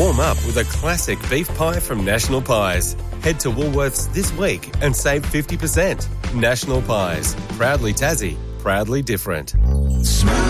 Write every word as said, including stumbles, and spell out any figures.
Warm up with a classic beef pie from National Pies. Head to Woolworths this week and save fifty percent. National Pies. Proudly Tassie. Proudly different. Smooth